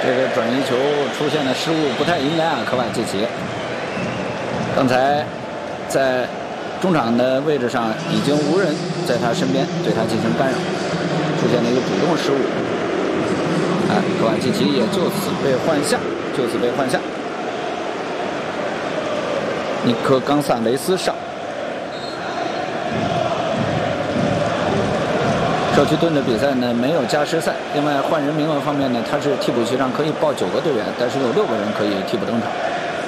这个转移球出现的失误不太应该啊，科瓦契奇。刚才在中场的位置上已经无人在他身边对他进行干扰，出现了一个主动失误。科瓦契奇也就此被换下，尼科冈萨雷斯上。社区盾的比赛呢没有加时赛，另外换人名额方面呢，他是替补席上可以报9个队员，但是有6个人可以替补登场。